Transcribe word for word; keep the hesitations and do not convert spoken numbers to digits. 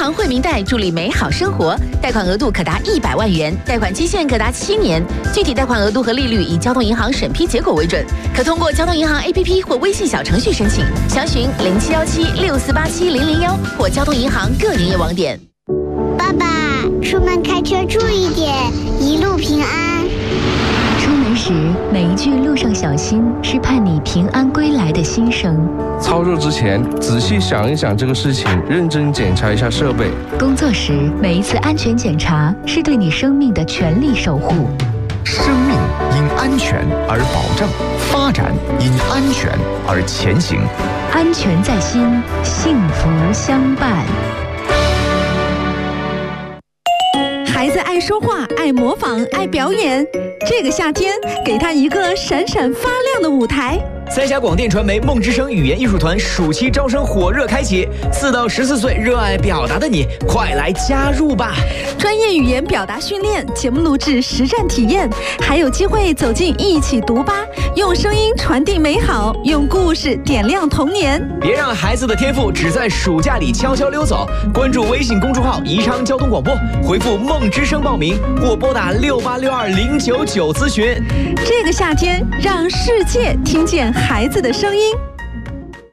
行惠民贷助力美好生活，贷款额度可达一百万元，贷款期限可达七年，具体贷款额度和利率以交通银行审批结果为准，可通过交通银行 A P P 或微信小程序申请，详询零七幺七六四八七零零幺或交通银行各营业网点。 爸爸，出门开车注意点，一路平安。 出门时每一句路上小心是盼你平安归来的心声。 操作之前仔细想一想这个事情，认真检查一下设备。 工作时每一次安全检查是对你生命的全力守护。 生命因安全而保障，发展因安全而前行。 安全在心，幸福相伴。 孩子爱说话，爱模仿，爱表演。这个夏天，给他一个闪闪发亮的舞台。 三峡广电传媒梦之声语言艺术团暑期招生火热开启，四到十四岁热爱表达的你，快来加入吧！ 专业语言表达训练、节目录制、实战体验，还有机会走进一起读吧，用声音传递美好，用故事点亮童年。 别让孩子的天赋只在暑假里悄悄溜走！关注微信公众号宜昌交通广播，回复梦之声报名，或拨打六八六二零九九咨询。 这个夏天，让世界听见孩子的声音。